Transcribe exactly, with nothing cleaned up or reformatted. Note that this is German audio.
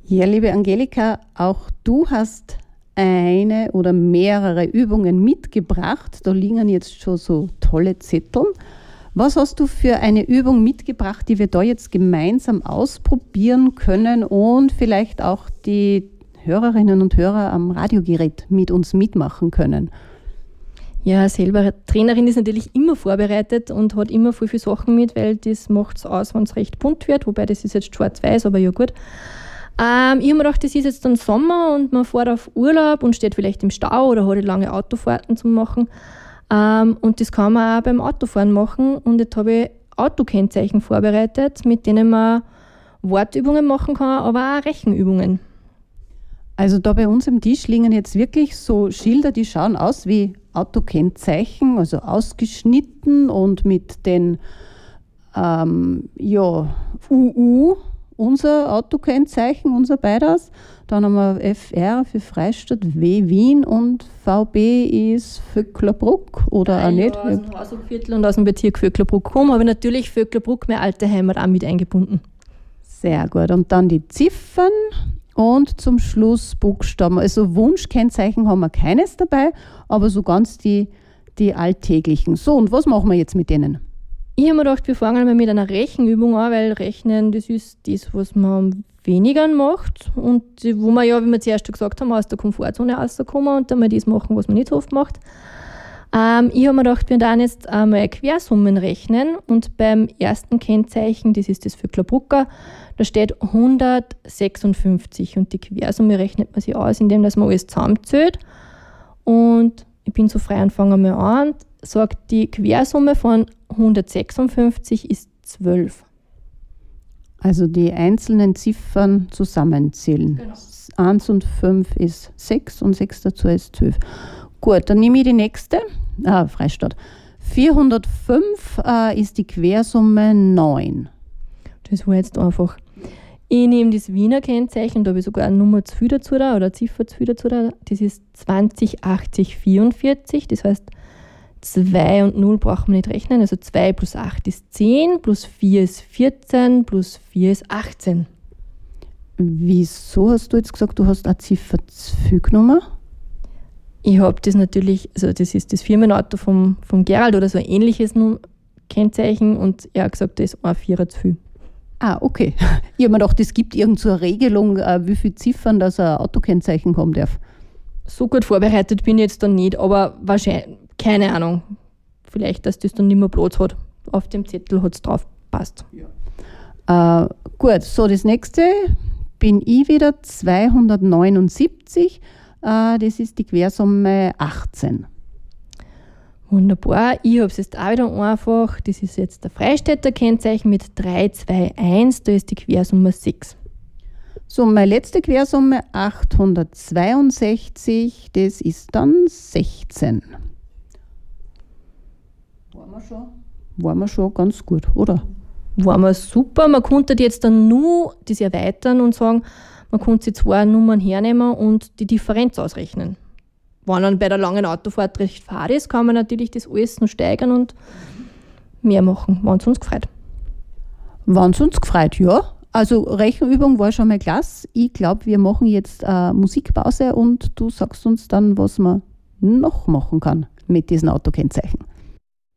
Ja, liebe Angelika, auch du hast eine oder mehrere Übungen mitgebracht. Da liegen jetzt schon so tolle Zettel. Was hast du für eine Übung mitgebracht, die wir da jetzt gemeinsam ausprobieren können und vielleicht auch die Hörerinnen und Hörer am Radiogerät mit uns mitmachen können? Ja, selber Trainerin ist natürlich immer vorbereitet und hat immer viel, viel Sachen mit, weil das macht es aus, wenn es recht bunt wird, wobei das ist jetzt schwarz-weiß, aber ja gut. Ähm, ich habe mir gedacht, das ist jetzt dann Sommer und man fährt auf Urlaub und steht vielleicht im Stau oder hat lange Autofahrten zu machen. Ähm, und das kann man auch beim Autofahren machen. Und jetzt habe ich Autokennzeichen vorbereitet, mit denen man Wortübungen machen kann, aber auch Rechenübungen. Also da bei uns im Tisch liegen jetzt wirklich so Schilder, die schauen aus wie Autokennzeichen, also ausgeschnitten und mit den ähm, ja, U U, unser Autokennzeichen, unser beides. Dann haben wir F R für Freistadt, W Wien und V B ist Vöcklerbruck oder auch nicht? Ja, aus dem Hausviertel und aus dem Bezirk Vöcklerbruck kommen, habe ich natürlich Vöcklerbruck, meine alte Heimat, auch mit eingebunden. Sehr gut. Und dann die Ziffern und zum Schluss Buchstaben. Also Wunschkennzeichen haben wir keines dabei, aber so ganz die, die alltäglichen. So, und was machen wir jetzt mit denen? Ich habe mir gedacht, wir fangen mal mit einer Rechenübung an, weil Rechnen, das ist das, was man weniger macht und wo man ja, wie wir zuerst schon gesagt haben, aus der Komfortzone rauskommen und dann mal das machen, was man nicht so oft macht. Ähm, ich habe mir gedacht, wir dann jetzt einmal Quersummen rechnen und beim ersten Kennzeichen, das ist das Vöcklerbrucker, da steht hundertsechsundfünfzig und die Quersumme rechnet man sich aus, indem dass man alles zusammenzählt. Und ich bin so frei und fange mal an und sage, die Quersumme von hundertsechsundfünfzig ist zwölf. Also die einzelnen Ziffern zusammenzählen. Genau. eins und fünf ist sechs und sechs dazu ist zwölf. Gut, dann nehme ich die nächste. Ah, Freistadt. vierhundertfünf äh, ist die Quersumme neun. Das war jetzt einfach. Ich nehme das Wiener Kennzeichen, da habe ich sogar eine Nummer zu viel dazu da, oder eine Ziffer zu viel dazu da. Das ist zwanzig achtzig vierundvierzig, das heißt zwei und null brauchen wir nicht rechnen. Also zwei plus acht ist zehn, plus vier ist vierzehn, plus vier ist achtzehn. Wieso hast du jetzt gesagt, du hast eine Ziffer zu viel genommen? Ich habe das natürlich, also das ist das Firmenauto vom, vom Gerald oder so ein ähnliches Kennzeichen und er hat gesagt, das ist ein Vierer zu viel. Ah, okay. Ich habe mir gedacht, es gibt irgend so eine Regelung, wie viele Ziffern das ein Autokennzeichen haben darf. So gut vorbereitet bin ich jetzt dann nicht, aber wahrscheinlich, keine Ahnung. Vielleicht, dass das dann nicht mehr Platz hat. Auf dem Zettel hat es drauf passt. Ja. Äh, gut, so das nächste bin ich wieder, zweihundertneunundsiebzig. Äh, das ist die Quersumme achtzehn. Wunderbar. Ich habe es jetzt auch wieder einfach. Das ist jetzt der Freistädter Kennzeichen mit drei zwei eins. Da ist die Quersumme sechs. So, meine letzte Quersumme achthundertzweiundsechzig. Das ist dann sechzehn. Waren wir schon? Waren wir schon ganz gut, oder? War mal super. Man konnte jetzt dann nur das erweitern und sagen, man konnte sich zwei Nummern hernehmen und die Differenz ausrechnen. Wenn dann bei der langen Autofahrt recht fad ist, kann man natürlich das alles noch steigern und mehr machen, wenn es uns gefreut. Wenn es uns gefreut, ja. Also Rechenübung war schon mal klasse. Ich glaube, wir machen jetzt eine Musikpause und du sagst uns dann, was man noch machen kann mit diesen Autokennzeichen.